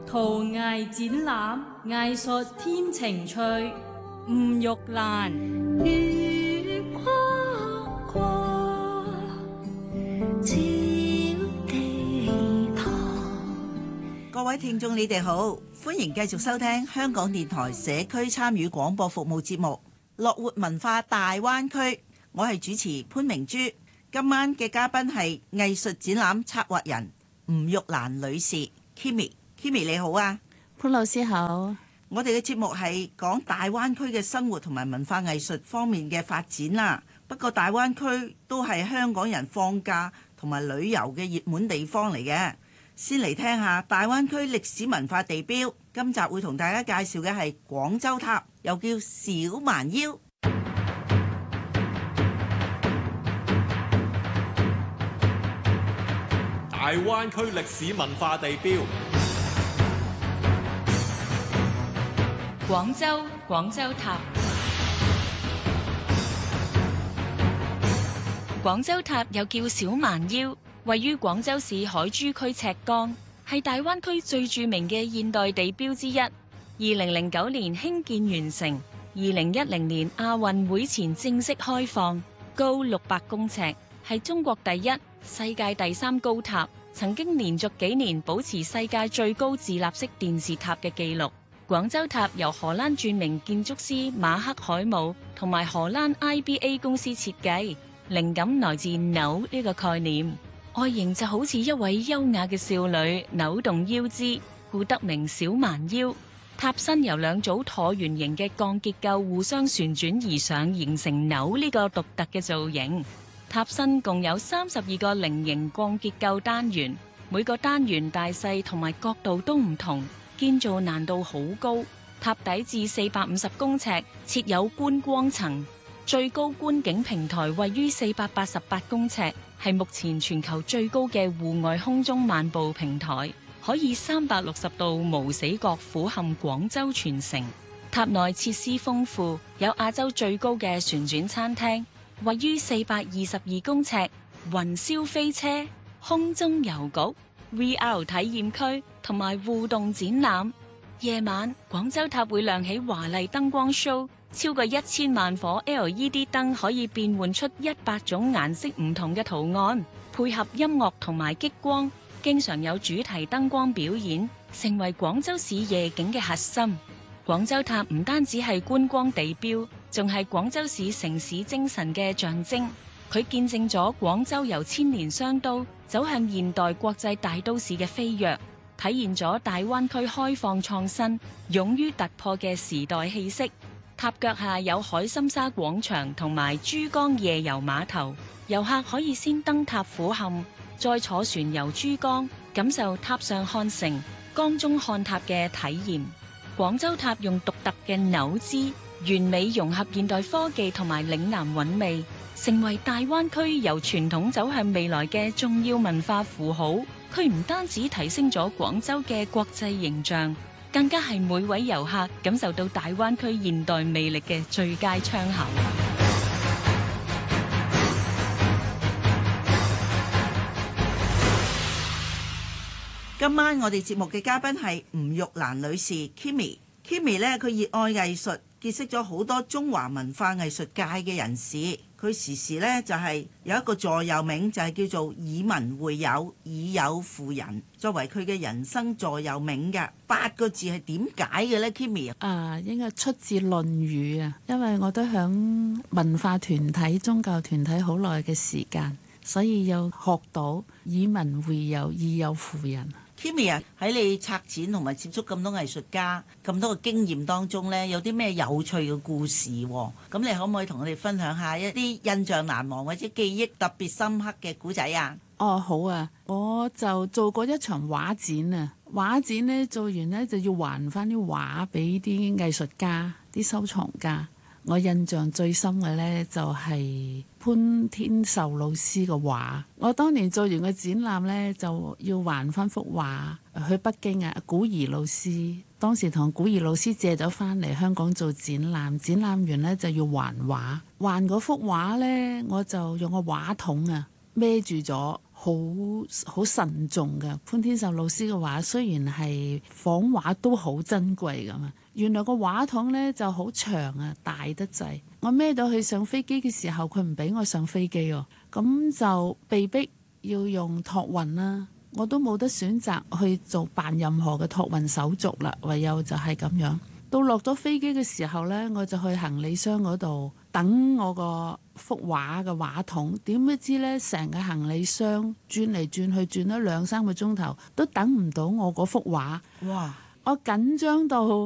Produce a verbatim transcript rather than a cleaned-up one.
陶藝展覽，藝術添情趣。吳玉蘭。 月光過，照地堂。 各位聽眾，你哋好，歡迎繼續收聽香港電台社區參與廣播服務節目《樂活文化大灣區》。我係主持潘明珠，今晚嘅嘉賓係藝術展覽策劃人吳玉蘭女士 Kimi。Kimi 你好啊， 潘老師好。 我哋嘅節目係講大灣區嘅生活同埋文化藝術方面嘅發展啦。不過大灣區都係香港人放假同埋旅遊嘅熱門地方嚟嘅。先嚟聽下大灣區歷史文化地標。今集會同大家介紹嘅係廣州塔，又叫小蠻腰。 大灣區歷史文化地標。 廣州廣州塔。廣州塔又叫小蠻腰，位於廣州市海珠區赤崗，係大灣區最著名嘅現代地標之一。二零零九年興建完成，二零一零年亞運會前正式開放，高六百公尺，係中國第一、世界第三高塔。曾經連續幾年保持世界最高自立式電視塔嘅紀錄。廣州塔由荷蘭著名建築師馬克海姆同埋荷蘭 I B A 公司設計，靈感來自扭呢個概念，外形就好似一位優雅嘅少女扭動腰肢，故得名小蠻腰。塔身由兩組橢圓形嘅鋼結構互相旋轉而上，形成扭呢個獨特嘅造型。塔身共有三十二個菱形鋼結構單元，每個單元大細同埋角度都唔同，建造難度好高。塔底至四百五十公尺，設有觀光層，最高觀景平台位於四百八十八公尺，係目前全球最高嘅戶外空中漫步平台，可以三百六十度無死角俯瞰廣州全城。塔內設施豐富，有亞洲最高嘅旋轉餐廳，位於四百二十二公尺，雲霄飛車、空中郵局、V R 體驗區同埋互動展覽。夜晚廣州塔會亮起華麗燈光 show， 超過一千萬顆 L E D 燈可以變換出一百種顏色唔同嘅圖案，配合音樂同埋激光，經常有主題燈光表演，成為廣州市夜景嘅核心。廣州塔唔單止係觀光地標，仲係廣州市城市精神嘅象徵。佢見證咗廣州由千年商都走向現代國際大都市嘅飛躍，體現咗大灣區開放創新、勇於突破嘅時代氣息。塔腳下有海心沙廣場同埋珠江夜遊碼頭，遊客可以先登塔俯瞰，再坐船遊珠江，感受塔上看城、江中看塔嘅體驗。廣州塔用獨特嘅扭姿，完美融合現代科技同埋嶺南韻味，成為大灣區由傳統走向未來嘅重要文化符號。佢唔單止提升咗廣州嘅國際形象，更加係每位遊客感受到大灣區現代魅力嘅最佳窗口。 今晚我哋節目嘅嘉賓係吳玉蘭女士 Kimi。Kimi 咧，佢熱愛藝術，結識咗好多中華文化藝術界嘅人士。佢時時咧就係有一個座右銘，就係叫做以文會友，以友輔人，作為佢嘅人生座右銘嘅。八個字係點解嘅呢 Kimi 啊，應該出自《論語》啊，因為我都響文化團體、宗教團體好耐嘅時間，所以又學到以文會友，以友輔人。 Kimi 啊，喺你策展同埋接觸咁多藝術家咁多個經驗當中呢，有啲咩有趣嘅故事喎？咁你可唔可以同我哋分享下一啲印象難忘或者記憶特別深刻嘅故仔啊？ 哦，好啊，我就做過一場畫展啊，畫展呢，做完呢，就要還翻啲畫俾啲藝術家、啲收藏家。我印象最深嘅呢，就係潘天壽老師嘅畫。我當年做完個展覽呢，就要還翻幅畫去北京啊。古儀老師當時同古儀老師借咗翻嚟香港做展覽，展覽完呢，就要還畫。還嗰幅畫呢，我就用個畫筒啊孭住咗， 好好慎重嘅。潘天壽老師嘅畫雖然係仿畫都好珍貴㗎嘛，原來個畫筒呢就好長啊，大得滯。我孭到去上飛機嘅時候，佢唔俾我上飛機喎，咁就被逼要用託運啦。我都冇得選擇去做辦任何嘅託運手續啦，唯有就係咁樣。到落咗飛機嘅時候呢，我就去行李箱嗰度等我個幅畫嘅畫筒。點不知呢，成個行李箱轉嚟轉去轉咗兩三個鐘頭，都等唔到我嗰幅畫。 哇！ 我緊張到